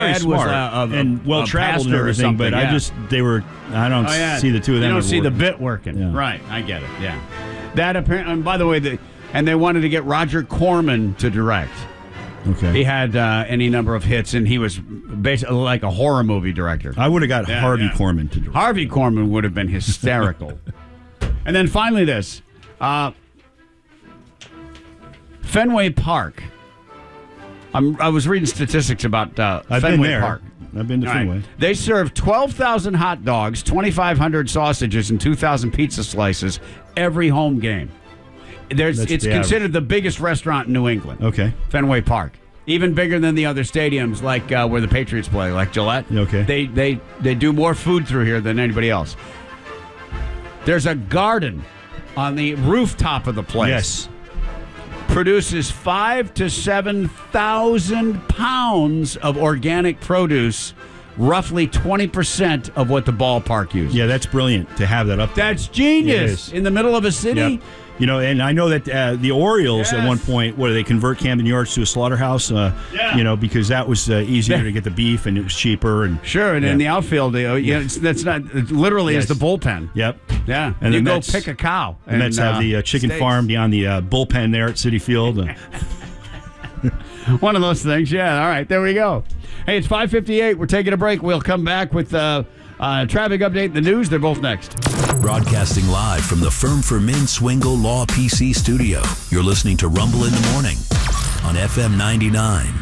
very smart and well traveled and everything, but I don't see the two of them. You don't see the working. bit working, Yeah. right? I get it. Yeah, that apparently. And by the way, they wanted to get Roger Corman to direct. Okay, He had any number of hits, and he was basically like a horror movie director. I would have got Harvey Korman to direct. Harvey Korman would have been hysterical. And then finally, this Fenway Park. I was reading statistics about I've Fenway been there. Park. I've been to All right. Fenway. They serve 12,000 hot dogs, 2,500 sausages, and 2,000 pizza slices every home game. It's considered the biggest restaurant in New England. Okay. Fenway Park. Even bigger than the other stadiums, like where the Patriots play, like Gillette. Okay. They do more food through here than anybody else. There's a garden on the rooftop of the place. Yes. Produces 5,000 to 7,000 pounds of organic produce, roughly 20% of what the ballpark uses. Yeah, that's brilliant to have that up there. That's genius. It is. In the middle of a city. Yep. You know, and I know that the Orioles Yes. at one point, what do they convert Camden Yards to a slaughterhouse? You know, because that was easier to get the beef and it was cheaper. And Sure, and in the outfield, that's not it literally is the bullpen. Yep. Yeah, And you the go Mets, pick a cow. The Mets have the chicken steaks. farm beyond the bullpen there at Citi Field. One of those things. Yeah. All right, there we go. Hey, it's 5:58. We're taking a break. We'll come back with traffic update and the news. They're both next. Broadcasting live from the Firm for Men Swingle Law PC studio. You're listening to Rumble in the Morning on FM 99.